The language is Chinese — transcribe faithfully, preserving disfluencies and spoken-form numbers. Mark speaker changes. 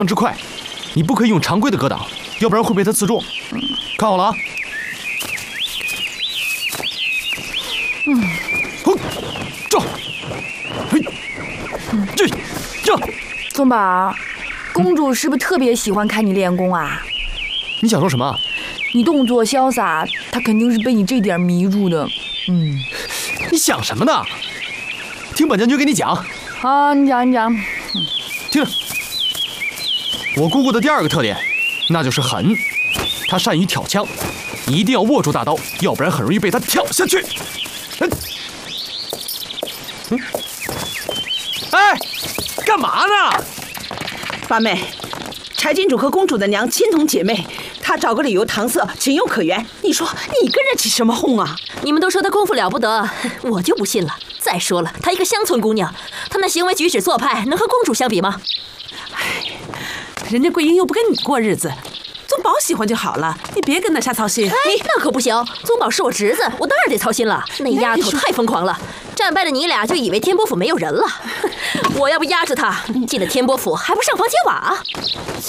Speaker 1: 之快，你不可以用常规的格挡，要不然会被他刺中。看好了啊！嗯，哼，这，嘿，这，这。
Speaker 2: 宗宝，公主是不是特别喜欢看你练功啊？
Speaker 1: 你想说什么？
Speaker 2: 你动作潇洒，她肯定是被你这点迷住的。嗯，
Speaker 1: 你想什么呢？听本将军给你讲。
Speaker 2: 好，你讲，你讲。
Speaker 1: 听，我姑姑的第二个特点，那就是狠。她善于挑枪，你一定要握住大刀，要不然很容易被她挑下去。嗯，嗯，哎，干嘛呢？
Speaker 3: 八妹，柴金主和公主的娘亲同姐妹，她找个理由搪塞，情有可原。你说你跟着起什么哄啊？
Speaker 4: 你们都说她功夫了不得，我就不信了。再说了，她一个乡村姑娘，她那行为举止做派能和公主相比吗？
Speaker 5: 哎，人家桂英又不跟你过日子，宗宝喜欢就好了，你别跟她瞎操心。
Speaker 4: 哎，那可不行，宗宝是我侄子，我当然得操心了。那丫头太疯狂了，战败了你俩就以为天波府没有人了。我要不压着她，进了天波府还不上房揭瓦？